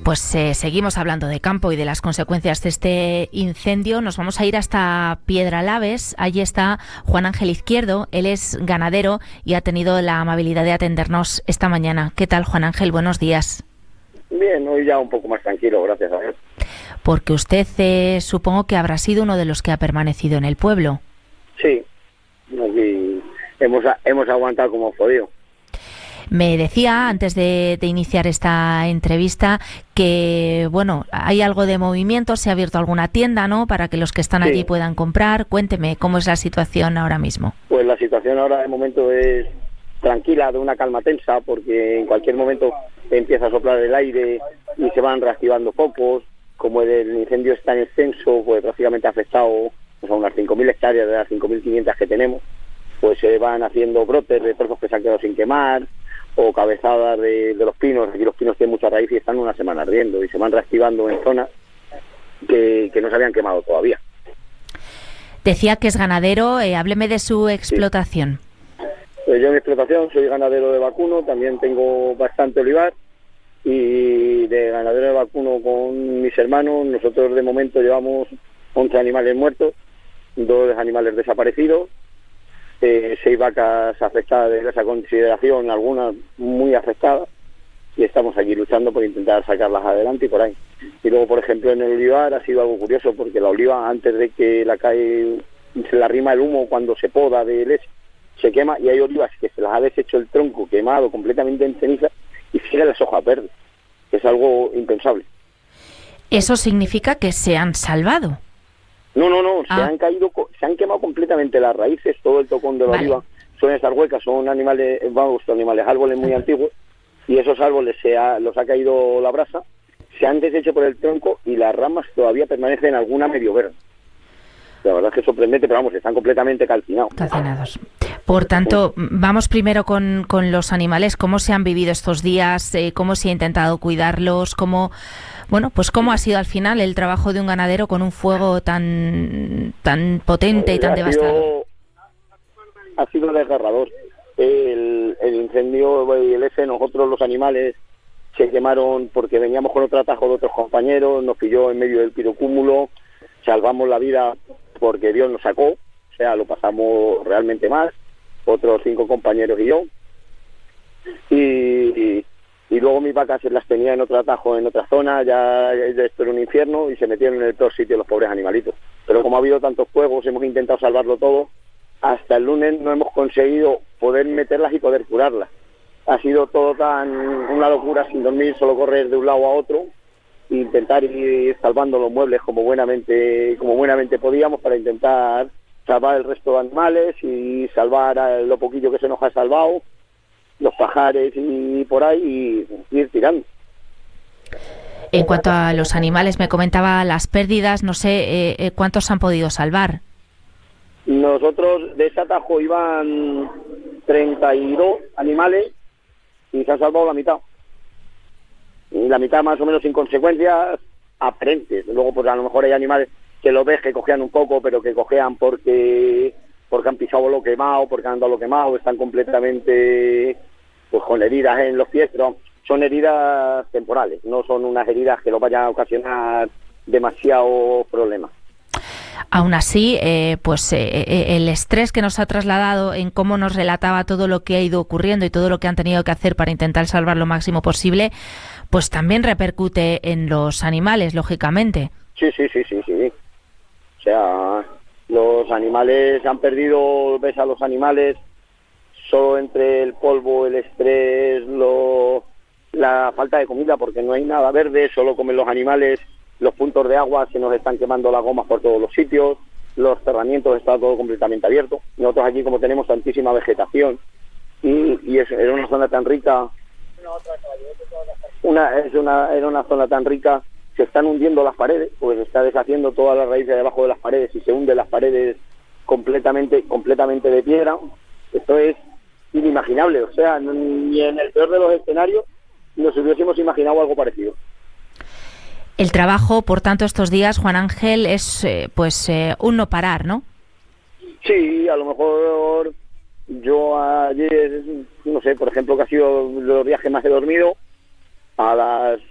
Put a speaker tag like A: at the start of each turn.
A: Pues seguimos hablando de campo y de las consecuencias de este incendio. Nos vamos a ir hasta Piedralaves. Allí está Juan Ángel Izquierdo. Él es ganadero y ha tenido la amabilidad de atendernos esta mañana. ¿Qué tal, Juan Ángel? Buenos días.
B: Bien, hoy ya un poco más tranquilo, gracias a Dios.
A: Porque usted supongo que habrá sido uno de los que ha permanecido en el pueblo.
B: Sí, aquí hemos aguantado como hemos podido.
A: Me decía antes de iniciar esta entrevista que, bueno, hay algo de movimiento, se ha abierto alguna tienda, ¿no?, para que los que están allí puedan comprar. Cuénteme, ¿cómo es la situación ahora mismo?
B: Pues la situación ahora de momento es tranquila, de una calma tensa, porque en cualquier momento empieza a soplar el aire y se van reactivando focos. Como el incendio es tan extenso, pues prácticamente ha afectado a unas 5.000 hectáreas de las 5.500 que tenemos, pues se van haciendo brotes de trozos que se han quedado sin quemar, o cabezadas de los pinos. Aquí los pinos tienen mucha raíz y están una semana ardiendo y se van reactivando en zonas que no se habían quemado todavía.
A: Decía que es ganadero, hábleme de su explotación.
B: Sí. Pues yo en explotación soy ganadero de vacuno, también tengo bastante olivar, y de ganadero de vacuno con mis hermanos, nosotros de momento llevamos 11 animales muertos, 2 animales desaparecidos, 6 vacas afectadas de esa consideración, algunas muy afectadas, y estamos aquí luchando por intentar sacarlas adelante y por ahí. Y luego, por ejemplo, en el olivar ha sido algo curioso, porque la oliva, antes de que se la arrima el humo cuando se poda de leche, se quema, y hay olivas que se las ha deshecho el tronco quemado completamente en ceniza y siguen las hojas verdes. Es algo impensable.
A: ¿Eso significa que se han salvado?
B: No, se han quemado completamente las raíces, todo el tocón de la oliva. Suelen estar huecas, son árboles muy antiguos, y esos árboles los ha caído la brasa, se han deshecho por el tronco y las ramas todavía permanecen alguna medio verde. La verdad es que es sorprendente, pero vamos, están completamente calcinados.
A: Por tanto, vamos primero con los animales. ¿Cómo se han vivido estos días? ¿Cómo se ha intentado cuidarlos? ¿Cómo ha sido al final el trabajo de un ganadero con un fuego tan potente y tan devastador?
B: Ha sido desgarrador. El incendio, nosotros los animales se quemaron porque veníamos con otro atajo de otros compañeros, nos pilló en medio del pirocúmulo, salvamos la vida porque Dios nos sacó, o sea, lo pasamos realmente mal, otros 5 compañeros y yo, y luego mis vacas se las tenía en otro atajo, en otra zona, ya esto era un infierno, y se metieron en el peor sitio los pobres animalitos. Pero como ha habido tantos fuegos, hemos intentado salvarlo todo. Hasta el lunes no hemos conseguido poder meterlas y poder curarlas. Ha sido todo una locura, sin dormir, solo correr de un lado a otro, e intentar ir salvando los muebles como buenamente podíamos, para intentar salvar el resto de animales y salvar lo poquillo que se nos ha salvado, los pajares y por ahí, y ir tirando.
A: En cuanto a los animales, me comentaba las pérdidas, no sé cuántos han podido salvar.
B: Nosotros de ese atajo iban 32 animales y se han salvado la mitad. Y la mitad más o menos sin consecuencias aparentes. Luego, pues a lo mejor hay animales que los ves que cojean un poco, pero que cojean porque han pisado lo quemado, porque han dado lo quemado, están completamente pues con heridas en los pies, pero son heridas temporales, no son unas heridas que los vayan a ocasionar demasiado problema.
A: Aún así, el estrés que nos ha trasladado en cómo nos relataba todo lo que ha ido ocurriendo y todo lo que han tenido que hacer para intentar salvar lo máximo posible, pues también repercute en los animales, lógicamente.
B: Sí. O sea, los animales han perdido, ves a los animales solo entre el polvo, el estrés, la falta de comida, porque no hay nada verde, solo comen los animales. Los puntos de agua se nos están quemando las gomas por todos los sitios, los cerramientos está todo completamente abierto. Nosotros aquí, como tenemos tantísima vegetación y era una zona tan rica, era una zona tan rica, se están hundiendo las paredes, pues se está deshaciendo toda la raíz de debajo de las paredes y se hunden las paredes completamente de piedra. Esto es inimaginable, o sea, ni en el peor de los escenarios nos hubiésemos imaginado algo parecido.
A: El trabajo, por tanto, estos días, Juan Ángel, es un no parar, ¿no?
B: Sí, a lo mejor yo ayer, no sé, por ejemplo, que ha sido los días que más he dormido, a las